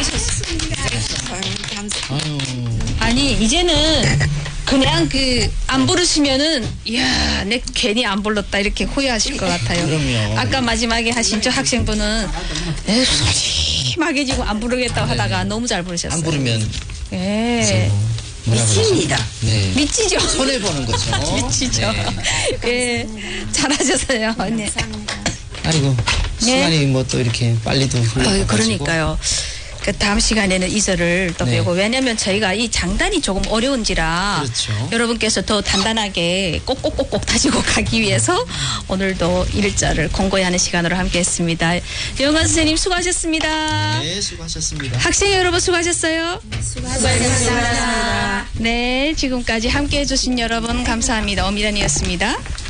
수고하셨습니다. 아유. 아니 이제는 그냥 안 부르시면은 이야 내 괜히 안 불렀다 이렇게 후회하실 것 같아요. 그럼요. 아까 마지막에 하신 저 학생분은 소심하게 지고 안 부르겠다고 하다가 너무 잘 부르셨어요. 안 부르면 예. 미칩니다. 네. 미치죠. 손해 보는 거죠. 미치죠. 예. 잘하셨어요. 네. 아이고 시간이 뭐 또 이렇게 빨리도 흘러가지고. 그러니까요. 다음 시간에는 이설을 또 네. 배우고 왜냐하면 저희가 이 장단이 조금 어려운지라 그렇죠. 여러분께서 더 단단하게 꼭꼭꼭꼭 다지고 가기 위해서 오늘도 일자를 공고히 하는 시간으로 함께했습니다. 영환 선생님 수고하셨습니다. 네, 수고하셨습니다. 학생 여러분 수고하셨어요. 수고하셨습니다. 네, 지금까지 함께해 주신 여러분 감사합니다. 엄미란이었습니다.